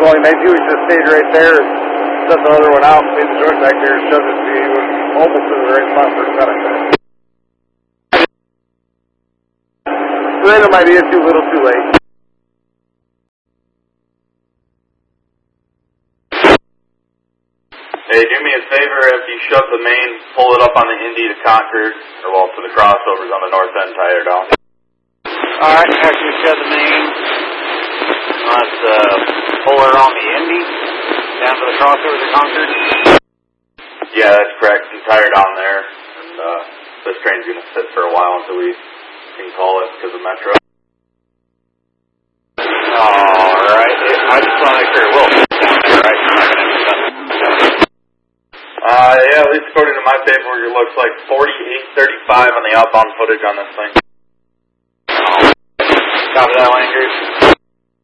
all he made do is just stayed right there and set the other one out, made the joint back there, and shoved it to you, and almost in the right spot for the cutting. Random idea, too little, too late. Hey, do me a favor, if you shove the main, pull it up on the Indy to Concord, or well, to the crossovers on the north end, tie her down. Alright, after you shove the main, let's pull her on the Indy, down to the crossovers of Concord. Yeah, that's correct, and tie her down there, and this train's going to sit for a while until we can call it because of Metro. Alright, I just want to make sure it will sit down there, right? You're not going to cut. Yeah, at least according to my paperwork, it looks like 4835 on the outbound footage on this thing. Copy that, Landers.